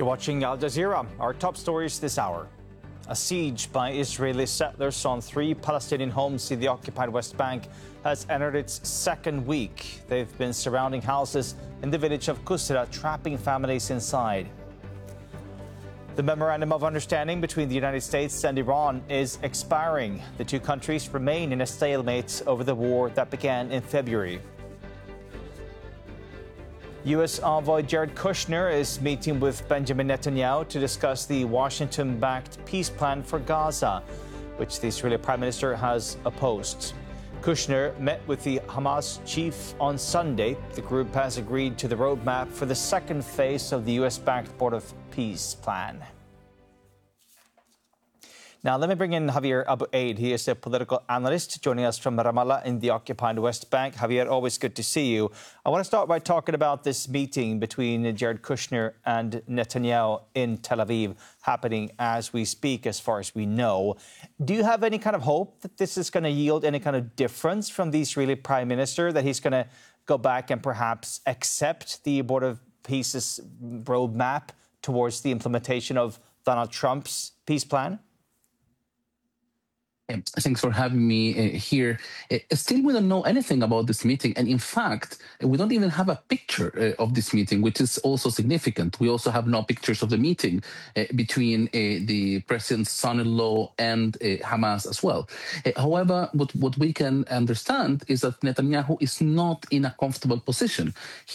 You're watching Al Jazeera. Our top stories this hour. A siege by Israeli settlers on 3 Palestinian homes in the occupied West Bank has entered its second week. They've been surrounding houses in the village of Kusra, trapping families inside. The memorandum of understanding between the United States and Iran is expiring. The two countries remain in a stalemate over the war that began in February. U.S. envoy Jared Kushner is meeting with Benjamin Netanyahu to discuss the Washington-backed peace plan for Gaza, which the Israeli Prime Minister has opposed. Kushner met with the Hamas chief on Sunday. The group has agreed to the roadmap for the second phase of the U.S.-backed Board of Peace plan. Now, let me bring in Javier Abu Aid. He is a political analyst joining us from Ramallah in the occupied West Bank. Javier, always good to see you. I want to start by talking about this meeting between Jared Kushner and Netanyahu in Tel Aviv happening as we speak, as far as we know. Do you have any kind of hope that this is going to yield any kind of difference from the Israeli Prime Minister, that he's going to go back and perhaps accept the Board of Peace's roadmap towards the implementation of Donald Trump's peace plan? Thanks for having me here. Still, we don't know anything about this meeting. And in fact, we don't even have a picture of this meeting, which is also significant. We also have no pictures of the meeting between the president's son-in-law and Hamas as well. However, what we can understand is that Netanyahu is not in a comfortable position.